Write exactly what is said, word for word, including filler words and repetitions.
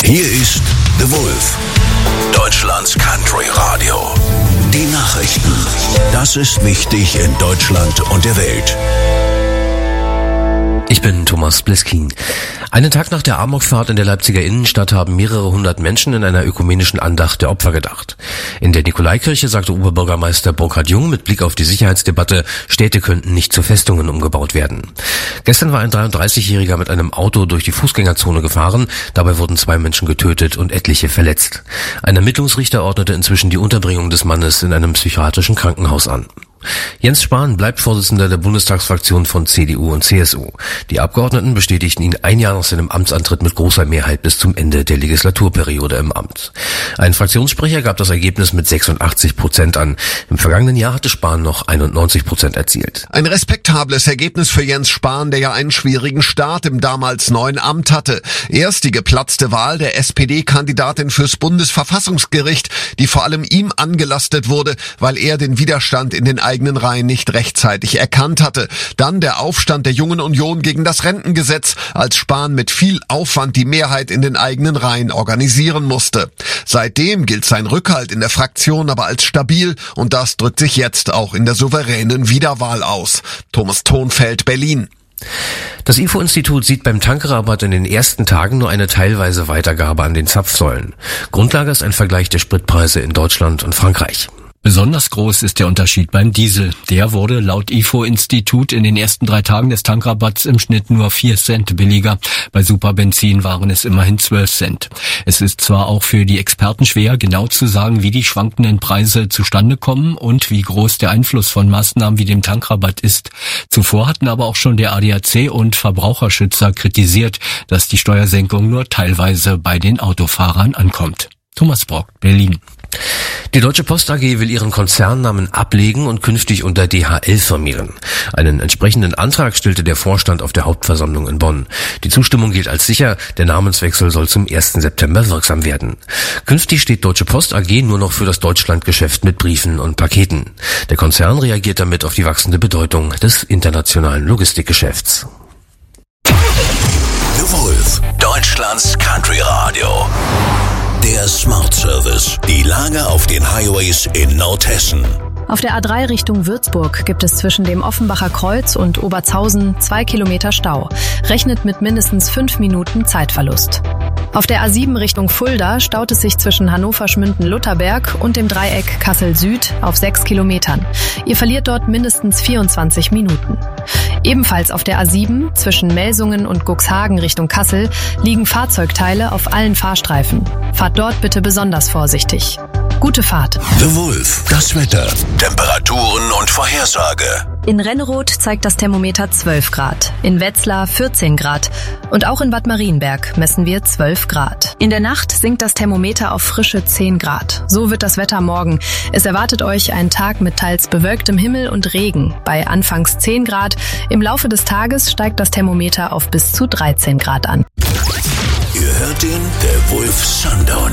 Hier ist The Wolf, Deutschlands Country Radio. Die Nachrichten. Das ist wichtig in Deutschland und der Welt. Ich bin Thomas Bleskin. Einen Tag nach der Amokfahrt in der Leipziger Innenstadt haben mehrere hundert Menschen in einer ökumenischen Andacht der Opfer gedacht. In der Nikolaikirche sagte Oberbürgermeister Burkhard Jung mit Blick auf die Sicherheitsdebatte, Städte könnten nicht zu Festungen umgebaut werden. Gestern war ein dreiunddreißigjähriger mit einem Auto durch die Fußgängerzone gefahren. Dabei wurden zwei Menschen getötet und etliche verletzt. Ein Ermittlungsrichter ordnete inzwischen die Unterbringung des Mannes in einem psychiatrischen Krankenhaus an. Jens Spahn bleibt Vorsitzender der Bundestagsfraktion von C D U und C S U. Die Abgeordneten bestätigten ihn ein Jahr nach seinem Amtsantritt mit großer Mehrheit bis zum Ende der Legislaturperiode im Amt. Ein Fraktionssprecher gab das Ergebnis mit sechsundachtzig Prozent an. Im vergangenen Jahr hatte Spahn noch einundneunzig Prozent erzielt. Ein respektables Ergebnis für Jens Spahn, der ja einen schwierigen Start im damals neuen Amt hatte. Erst die geplatzte Wahl der S P D-Kandidatin fürs Bundesverfassungsgericht, die vor allem ihm angelastet wurde, weil er den Widerstand in den eigenen Reihen nicht rechtzeitig erkannt hatte. Dann der Aufstand der Jungen Union gegen das Rentengesetz, als Spahn mit viel Aufwand die Mehrheit in den eigenen Reihen organisieren musste. Seitdem gilt sein Rückhalt in der Fraktion aber als stabil und das drückt sich jetzt auch in der souveränen Wiederwahl aus. Thomas Thonfeld, Berlin. Das I F O-Institut sieht beim Tankrabatt in den ersten Tagen nur eine teilweise Weitergabe an den Zapfsäulen. Grundlage ist ein Vergleich der Spritpreise in Deutschland und Frankreich. Besonders groß ist der Unterschied beim Diesel. Der wurde laut I F O-Institut in den ersten drei Tagen des Tankrabatts im Schnitt nur vier Cent billiger. Bei Superbenzin waren es immerhin zwölf Cent. Es ist zwar auch für die Experten schwer, genau zu sagen, wie die schwankenden Preise zustande kommen und wie groß der Einfluss von Maßnahmen wie dem Tankrabatt ist. Zuvor hatten aber auch schon der A D A C und Verbraucherschützer kritisiert, dass die Steuersenkung nur teilweise bei den Autofahrern ankommt. Thomas Brock, Berlin. Die Deutsche Post A G will ihren Konzernnamen ablegen und künftig unter D H L firmieren. Einen entsprechenden Antrag stellte der Vorstand auf der Hauptversammlung in Bonn. Die Zustimmung gilt als sicher, der Namenswechsel soll zum ersten September wirksam werden. Künftig steht Deutsche Post A G nur noch für das Deutschlandgeschäft mit Briefen und Paketen. Der Konzern reagiert damit auf die wachsende Bedeutung des internationalen Logistikgeschäfts. The Wolf, Deutschlands Country Radio. Der Smart Service. Die Lage auf den Highways in Nordhessen. Auf der A drei Richtung Würzburg gibt es zwischen dem Offenbacher Kreuz und Oberzhausen zwei Kilometer Stau. Rechnet mit mindestens fünf Minuten Zeitverlust. Auf der A sieben Richtung Fulda staut es sich zwischen Hannover-Schmünden-Lutherberg und dem Dreieck Kassel-Süd auf sechs Kilometern. Ihr verliert dort mindestens vierundzwanzig Minuten. Ebenfalls auf der A sieben zwischen Melsungen und Cuxhagen Richtung Kassel liegen Fahrzeugteile auf allen Fahrstreifen. Fahrt dort bitte besonders vorsichtig. Gute Fahrt. The Wolf, das Wetter, Temperaturen und Vorhersage. In Renneroth zeigt das Thermometer zwölf Grad, in Wetzlar vierzehn Grad und auch in Bad Marienberg messen wir zwölf Grad. In der Nacht sinkt das Thermometer auf frische zehn Grad. So wird das Wetter morgen. Es erwartet euch ein Tag mit teils bewölktem Himmel und Regen. Bei anfangs zehn Grad. Im Laufe des Tages steigt das Thermometer auf bis zu dreizehn Grad an. Ihr hört den The Wolf Sundown.